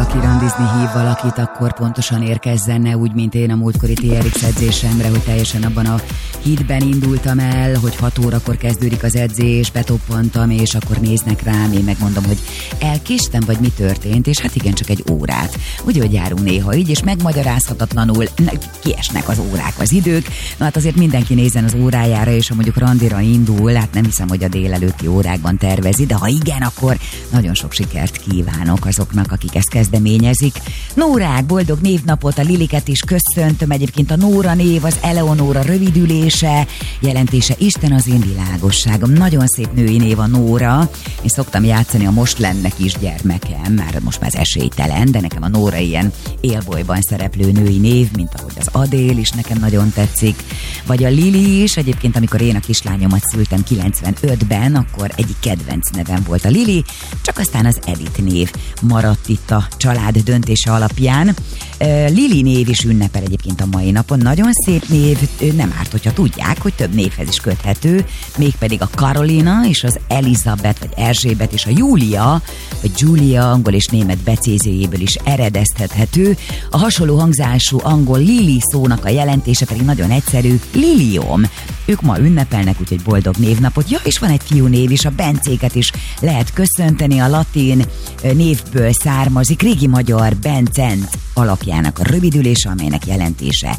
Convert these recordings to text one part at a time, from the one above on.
kirandizni hív valakit, akkor pontosan érkezzen, ne úgy, mint én a múltkori TRX edzésemre, hogy teljesen abban a hitben indultam el, hogy 6 órakor kezdődik az edzés, betoppantam, és akkor néznek rám, én megmondom, hogy elkéstem, vagy mi történt, és hát igen, csak egy órát. Úgy, hogy járunk néha így, és megmagyarázhatatlanul kiesnek az órák, az idők. Na hát azért mindenki nézzen az órájára, és ha mondjuk randira indul, hát nem hiszem, hogy a délelőtti órákban tervezi, de ha igen, akkor nagyon sok sikert kívánok azoknak, akik ezt kezdeményezik. Nórák, boldog névnapot, a Liliket is köszöntöm, egyébként a Nóra név, az Eleonóra rövidülése, jelentése Isten az én világosságom. Nagyon szép női név a Nóra. Én szoktam játszani a Most lenne kisgyermekem, már most már ez esélytelen, de nekem a Nóra ilyen élbolyban szereplő női név, mint ahogy az Adél is nekem nagyon tetszik. Vagy a Lili is, egyébként amikor én a kislányomat szültem 95-ben, akkor egyik kedvenc nevem volt a Lili, csak aztán az Edith név maradt itt a család döntése alapján. Lili név is ünnepel egyébként a mai napon. Nagyon szép név, nem árt, hogyha tudják, hogy több névhez is köthető, mégpedig a Karolina és az Elizabeth, vagy Erzsébet és a Júlia, vagy Julia angol és német becézőjéből is eredeztethető. A hasonló hangzású angol Lili szónak a jelentése pedig nagyon egyszerű, Lilium. Ők ma ünnepelnek, úgyhogy boldog névnapot. Ja, és van egy fiú név is, a Bencéket is lehet köszönteni, a latin névből származik, régi magyar Bencent alakjának a rövidülése, amelynek jelentése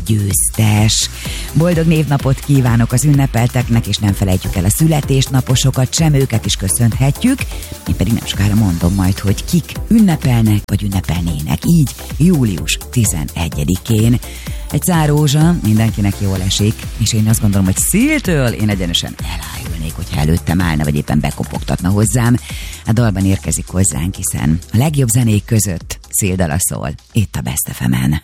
győztes. Boldog névnapot kívánok az ünnepelteknek, és nem felejtjük el a születésnaposokat, sem őket is köszönhetjük. Én pedig nem sokára mondom majd, hogy kik ünnepelnek, vagy ünnepelnének. Így július 11-én. Egy szárózsa mindenkinek jól esik, és én azt gondolom, hogy széltől én egyenesen elájulnék, hogyha előttem állna, vagy éppen bekopogtatna hozzám. A dalban érkezik hozzánk, hiszen a legjobb zenék között Széldala szól, itt a Best FM-en.